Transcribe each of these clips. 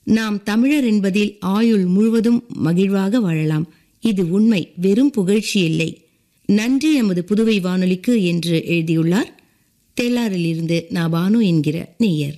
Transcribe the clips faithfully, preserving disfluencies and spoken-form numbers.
நாம் தமிழர் என்பதில் ஆயுள் முழுவதும் மகிழ்வாக வாழலாம். இது உண்மை, வெறும் புகழ்ச்சி இல்லை. நன்றி எமது புதுவை வானொலிக்கு என்று எழுதியுள்ளார் தெல்லாரில் இருந்து நா பானு என்கிற நேயர்.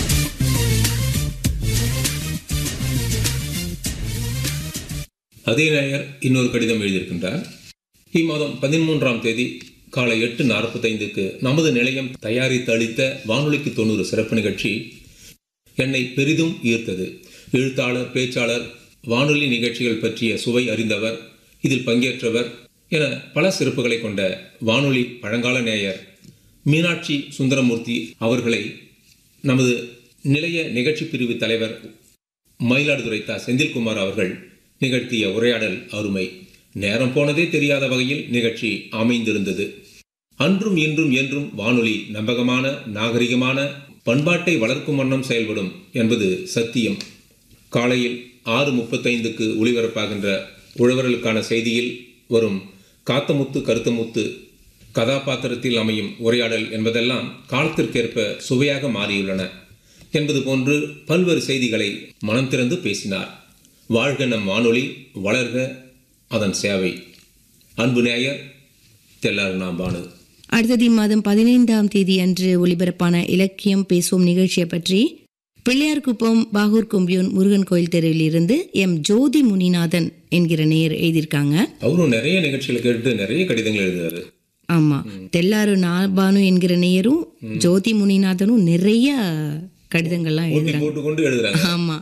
அதே நேயர் இன்னொரு கடிதம் எழுதியிருக்கின்றார். இம்மாதம் பதிமூன்றாம் தேதி காலை எட்டு நாற்பத்தி ஐந்துக்கு நமது நிலையம் தயாரித்து அளித்த வானொலிக்கு தொண்ணூறு சிறப்பு நிகழ்ச்சி என்னை பெரிதும் ஈர்த்தது. எழுத்தாளர், பேச்சாளர், வானொலி நிகழ்ச்சிகள் பற்றிய சுவை அறிந்தவர், இதில் பங்கேற்றவர் என பல சிறப்புகளை கொண்ட வானொலி பழங்கால நேயர் மீனாட்சி சுந்தரமூர்த்தி அவர்களை நமது நிலைய நிகழ்ச்சி பிரிவு தலைவர் மயிலாடுதுறை தா செந்தில்குமார் அவர்கள் நிகழ்த்திய உரையாடல் அருமை. நேரம் போனதே தெரியாத வகையில் நிகழ்ச்சி அமைந்திருந்தது. அன்றும் இன்றும் என்றும் வானொலி நம்பகமான, நாகரிகமான, பண்பாட்டை வளர்க்கும் வண்ணம் செயல்படும் என்பது சத்தியம். காலையில் ஆறு முப்பத்தைந்துக்கு ஒளிபரப்பாகின்ற உழவர்களுக்கான செய்தியில் வரும் காத்தமுத்து கருத்தமுத்து கதாபாத்திரத்தில் அமையும் உரையாடல் என்பதெல்லாம் காலத்திற்கேற்ப சுவையாக மாறியுள்ளன என்பது போன்று பல்வேறு செய்திகளை மனம் திறந்து பேசினார். வாழ்க நம் வானொலி, வளர்க அதன் சேவை. அன்பு நேயர் தெல்லார் நா பானு. அடுத்தது இம்மாதம் பதினைந்தாம் தேதி அன்று ஒலிபரப்பான இலக்கியம் பேசும் நிகழ்ச்சியை பற்றி பிள்ளையார்குப்பம் பாகூர் கொம்பியூன் முருகன் கோயில் தெருவில் இருந்து எம் ஜோதி முனிநாதன் என்கிற நேயர் எழுதியிருக்காங்க. அவரும் நிறைய நிகழ்ச்சிகளை கேட்டு நிறைய கடிதங்கள் எழுதுறாரு. ஆமா, தெல்லாரு நாபானு என்கிற நேயரும் ஜோதி முனிநாதனும் நிறைய கடிதங்கள்லாம் எழுதுறாங்க. ஆமா,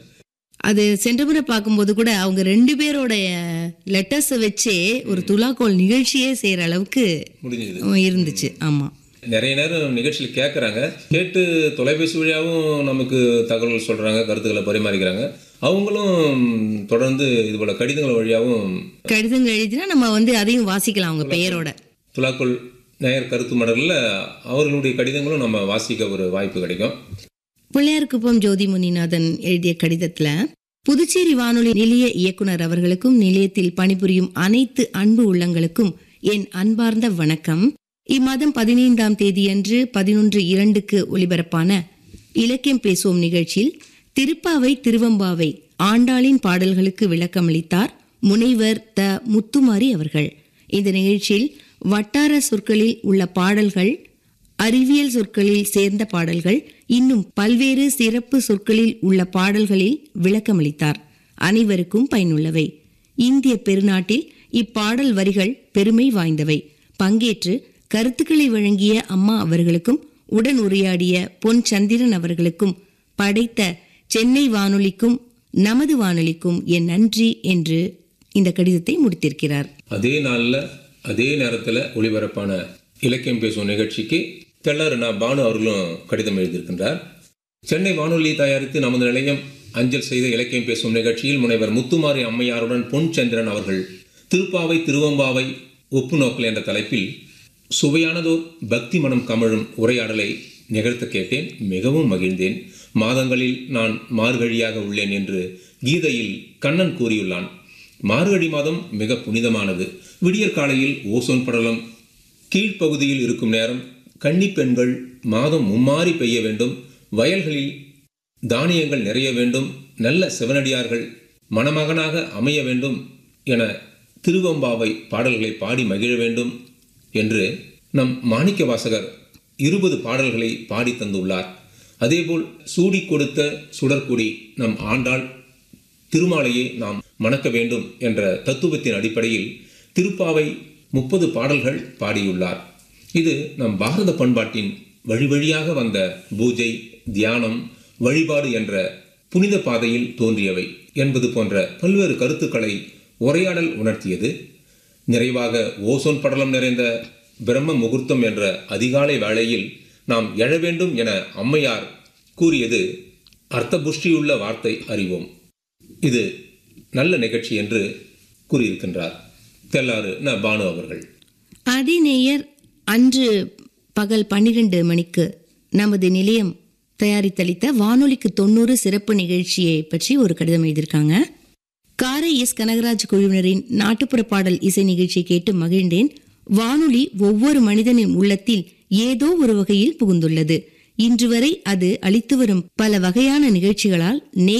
அது சென்ற முறை பார்க்கும்போது கூட அவங்க ரெண்டு பேரோடைய லெட்டர்ஸை வச்சே ஒரு துலாக்கோல் நிகழ்ச்சியே செய்யற அளவுக்கு இருந்துச்சு. ஆமா, நிறைய நேரம் நிகழ்ச்சியில் கேட்குறாங்க, கேட்டு தொலைபேசி வழியாகவும் நமக்கு தகவல்கள் சொல்றாங்க, கருத்துக்களை பரிமாறிக்கிறாங்க. அவங்களும் தொடர்ந்து இது போல கடிதங்கள் வழியாகவும் கடிதங்கள் எழுதினா நம்ம வந்து அதையும் வாசிக்கலாம். அவங்க பெயரோட துலாக்கோல் நேயர் கருத்து மடலில் அவர்களுடைய கடிதங்களும் நம்ம வாசிக்க ஒரு வாய்ப்பு கிடைக்கும். பிள்ளையார்குப்பம் ஜோதி முனிநாதன் எழுதிய கடிதத்துல, புதுச்சேரி வானொலி நிலைய இயக்குனர் அவர்களுக்கும் நிலையத்தில் பணிபுரியும் அனைத்து அன்பு உள்ளங்களுக்கும் என் அன்பார்ந்த வணக்கம். இம்மாதம் பதினைந்தாம் தேதியன்று பதினொன்று இரண்டுக்கு ஒலிபரப்பான இலக்கியம் பேசுவோம் நிகழ்ச்சியில் திருப்பாவை திருவம்பாவை ஆண்டாளின் பாடல்களுக்கு விளக்கமளித்தார் முனைவர் த முத்துமாரி அவர்கள். இந்த நிகழ்ச்சியில் வட்டார சொற்களில் உள்ள பாடல்கள், அறிவியல் சொற்களில் சேர்ந்த பாடல்கள், இன்னும் பல்வேறு சிறப்பு சொற்களில் உள்ள பாடல்களில் விளக்கமளித்தார். அனைவருக்கும் பயனுள்ளவை. இந்திய பெருநாட்டில் இப்பாடல் வரிகள் பெருமை வாய்ந்தவை. பங்கேற்று கருத்துக்களை வழங்கிய அம்மா அவர்களுக்கும் உடன் உரையாடிய பொன் சந்திரன் அவர்களுக்கும் படைத்த சென்னை வானொலிக்கும் நமது வானொலிக்கும் என் நன்றி என்று இந்த கடிதத்தை முடித்திருக்கிறார். அதே நாளில் அதே நேரத்தில் ஒளிபரப்பான இலக்கியம் பேசும் நிகழ்ச்சிக்கு தெல்லார் நா பானு அவர்களும் கடிதம் எழுதியிருக்கின்றார். சென்னை வானொலி தயாரித்து நமது நிலையம் அஞ்சல் செய்த இலக்கியம் பேசும் நிகழ்ச்சியில் முனைவர் முத்துமாரி அம்மையாருடன் பொன் சந்திரன் அவர்கள் திருப்பாவை திருவம்பாவை ஒப்பு நோக்கல் என்ற தலைப்பில் சுவையானதோர் பக்தி மனம் கமழும் உரையாடலை நிகழ்த்த கேட்டேன். மிகவும் மகிழ்ந்தேன். மாதங்களில் நான் மார்கழியாக உள்ளேன் என்று கீதையில் கண்ணன் கூறியுள்ளான். மார்கழி மாதம் மிக புனிதமானது. விடியற் காலையில் ஓசோன் படலம் கீழ்ப்பகுதியில் இருக்கும் நேரம் கன்னி பெண்கள் மாதம் மும்மாறி பெய்ய வேண்டும், வயல்களில் தானியங்கள் நிறைய வேண்டும், நல்ல சிவனடியார்கள் மணமகனாக அமைய வேண்டும் என திருவம்பாவை பாடல்களை பாடி மகிழ வேண்டும் என்று நம் மாணிக்க வாசகர் இருபது பாடல்களை பாடி தந்துள்ளார். அதேபோல் சூடி கொடுத்த சுடற்குடி நம் ஆண்டாள் திருமாலையே நாம் மணக்க வேண்டும் என்ற தத்துவத்தின் அடிப்படையில் திருப்பாவை முப்பது பாடல்கள் பாடியுள்ளார். இது நம் பாரத பண்பாட்டின் வழி வழியாக வந்த பூஜை, தியானம், வழிபாடு என்ற புனித பாதையில் தோன்றியவை என்பது போன்ற பல்வேறு கருத்துக்களை உரையாடல் உணர்த்தியது. நிறைவாக ஓசோன் படலம் நிறைந்த பிரம்ம முகூர்த்தம் என்ற அதிகாலை வேளையில் நாம் எழ வேண்டும் என அம்மையார் கூறியது அர்த்தபுஷ்டியுள்ள வார்த்தை அறிவோம். இது நல்ல நிகழ்ச்சி என்று கூறியிருக்கின்றார் தெல்லாறு ந பானு அவர்கள். அதே நேயர் அன்று பகல் பன்னிரண்டு மணிக்கு நமது நிலையம் தயாரித்தளித்த வானொலிக்கு தொண்ணூறு சிறப்பு நிகழ்ச்சியை பற்றி ஒரு கடிதம் எழுதியிருக்காங்க. காரை எஸ் கனகராஜ் குழுவினரின் நாட்டுப்புற பாடல் இசை நிகழ்ச்சியை கேட்டு மகிழ்ந்தேன். வானொலி ஒவ்வொரு மனிதனின் உள்ளத்தில் ஏதோ ஒரு வகையில் புகுந்துள்ளது. இன்று வரை அது அளித்து வரும் பல வகையான நிகழ்ச்சிகளால்